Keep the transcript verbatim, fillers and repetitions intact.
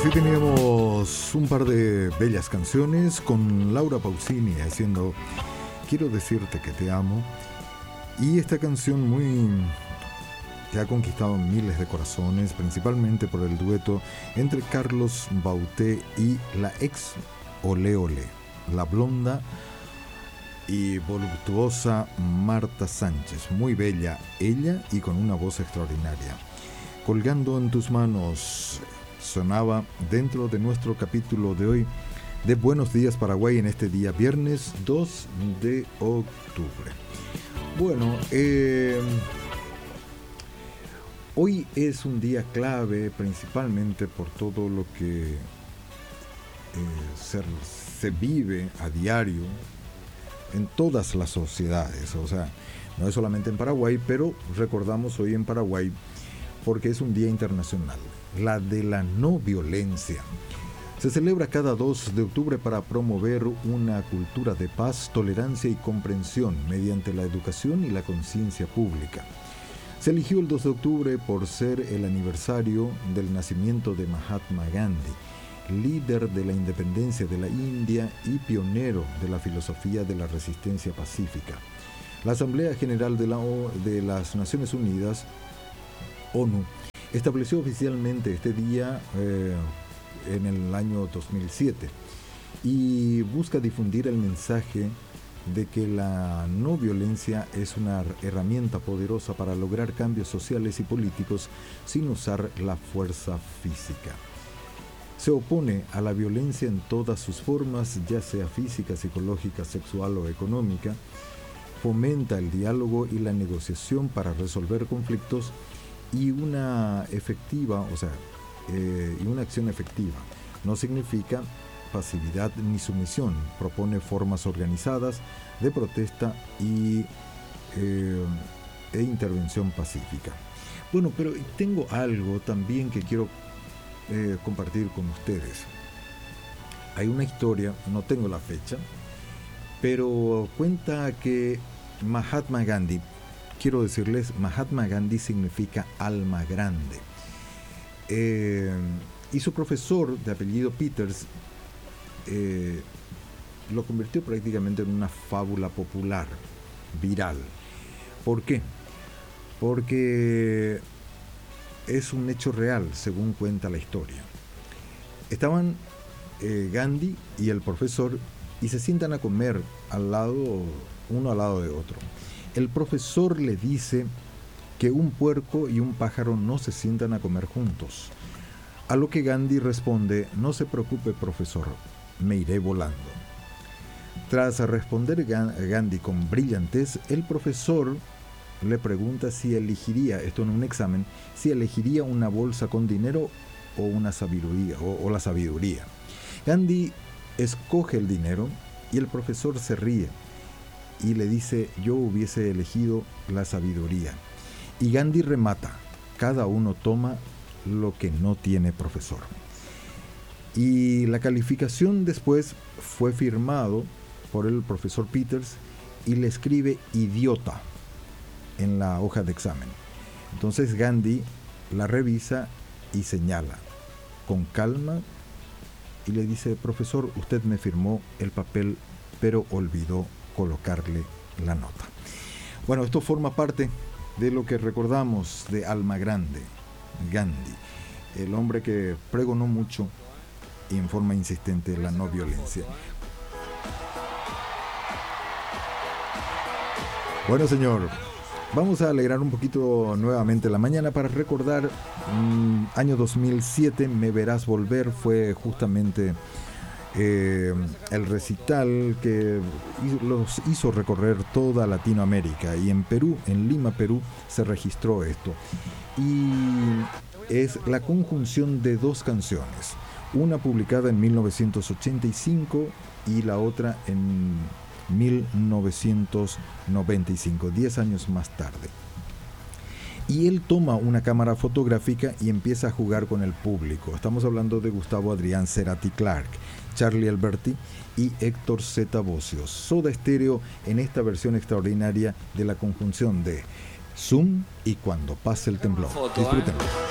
Así teníamos un par de bellas canciones con Laura Pausini haciendo Quiero decirte que te amo, y esta canción muy que ha conquistado miles de corazones, principalmente por el dueto entre Carlos Bauté y la ex Olé Olé, la blonda y voluptuosa Marta Sánchez, muy bella ella y con una voz extraordinaria. Colgando en tus manos sonaba dentro de nuestro capítulo de hoy de Buenos Días Paraguay en este día viernes dos de octubre. Bueno, eh, hoy es un día clave principalmente por todo lo que eh, se, se vive a diario en todas las sociedades, o sea, no es solamente en Paraguay, pero recordamos hoy en Paraguay porque es un día internacional, la de la no violencia. Se celebra cada dos de octubre para promover una cultura de paz, tolerancia y comprensión mediante la educación y la conciencia pública. Se eligió el dos de octubre por ser el aniversario del nacimiento de Mahatma Gandhi, líder de la independencia de la India y pionero de la filosofía de la resistencia pacífica. La Asamblea General de, la o, de las Naciones Unidas, ONU, estableció oficialmente este día eh, en el año dos mil siete y busca difundir el mensaje de que la no violencia es una herramienta poderosa para lograr cambios sociales y políticos sin usar la fuerza física. Se opone a la violencia en todas sus formas, ya sea física, psicológica, sexual o económica, fomenta el diálogo y la negociación para resolver conflictos y una efectiva, o sea, eh, y una acción efectiva. No significa pasividad ni sumisión, propone formas organizadas de protesta y eh, e intervención pacífica. Bueno, pero tengo algo también que quiero eh, compartir con ustedes. Hay una historia, no tengo la fecha, pero cuenta que Mahatma Gandhi, quiero decirles, Mahatma Gandhi significa alma grande. Eh, y su profesor, de apellido Peters, eh, lo convirtió prácticamente en una fábula popular, viral. ¿Por qué? Porque es un hecho real, según cuenta la historia. Estaban eh, Gandhi y el profesor y se sientan a comer al lado, uno al lado de otro. El profesor le dice que un puerco y un pájaro no se sientan a comer juntos. A lo que Gandhi responde: no se preocupe, profesor, me iré volando. Tras responder Gandhi con brillantez, el profesor le pregunta si elegiría, esto en un examen, si elegiría una bolsa con dinero o una sabiduría, o, o la sabiduría. Gandhi escoge el dinero y el profesor se ríe y le dice: yo hubiese elegido la sabiduría. Y Gandhi remata: cada uno toma lo que no tiene profesor. Y la calificación después fue firmado por el profesor Peters y le escribe idiota en la hoja de examen. Entonces Gandhi la revisa y señala con calma y le dice: profesor, usted me firmó el papel, pero olvidó colocarle la nota. Bueno, esto forma parte de lo que recordamos de Alma Grande, Gandhi, el hombre que pregonó mucho y en forma insistente la no violencia. Bueno, señor, vamos a alegrar un poquito nuevamente la mañana para recordar mmm, año dos mil siete, Me Verás Volver, fue justamente eh, el recital que los hizo recorrer toda Latinoamérica, y en Perú, en Lima, Perú, se registró esto. Y es la conjunción de dos canciones, una publicada en mil novecientos ochenta y cinco y la otra en mil novecientos noventa y cinco, diez años más tarde. Y él toma una cámara fotográfica y empieza a jugar con el público. Estamos hablando de Gustavo Adrián Cerati Clark, Charlie Alberti y Héctor Zeta Bosio. Soda Stereo en esta versión extraordinaria de la conjunción de Zoom y Cuando pase el temblor. Disfrútenlo.